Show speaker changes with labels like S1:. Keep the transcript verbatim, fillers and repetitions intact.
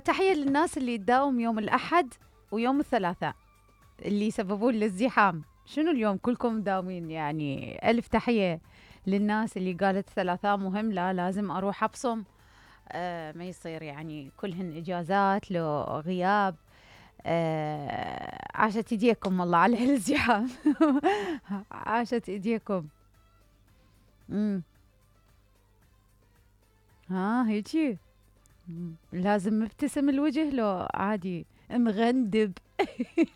S1: تحية للناس اللي تداوم يوم الأحد ويوم الثلاثاء اللي يسببون الازدحام. شنو اليوم كلكم مداومين؟ يعني ألف تحية للناس اللي قالت الثلاثاء مهم، لا لازم أروح أبصم. آه ما يصير يعني كلهن إجازات لو غياب. آه عاشت ايديكم والله على الازدحام. عاشت ايديكم. امم ها هيجي. مم. لازم مبتسم الوجه لو عادي مغندب.